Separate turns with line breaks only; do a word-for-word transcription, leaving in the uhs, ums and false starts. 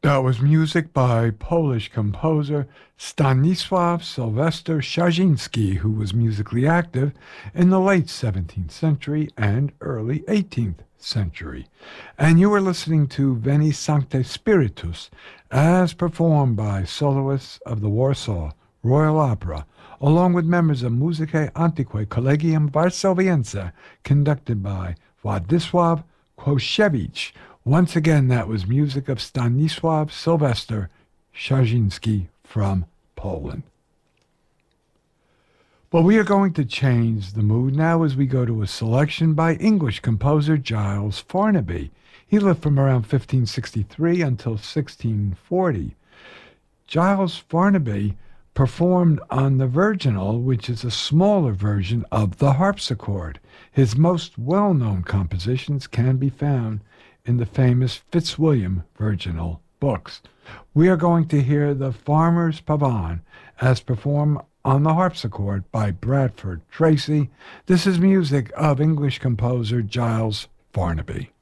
That was music by Polish composer Stanisław Sylwester Szarzynski, who was musically active in the late seventeenth century and early eighteenth century. And you were listening to Veni Sancte Spiritus as performed by soloists of the Warsaw Royal Opera, along with members of Musicae Antiquae Collegium Varszowiense, conducted by Władysław Kwoszewicz. Once again, that was music of Stanisław Sylwester Szarzynski from Poland. But we are going to change the mood now as we go to a selection by English composer Giles Farnaby. He lived from around fifteen sixty-three until sixteen forty. Giles Farnaby performed on the virginal, which is a smaller version of the harpsichord. His most well-known compositions can be found in the famous Fitzwilliam virginal books. We are going to hear the Farmer's Pavane as performed on the harpsichord by Bradford Tracy. This is music of English composer Giles Farnaby.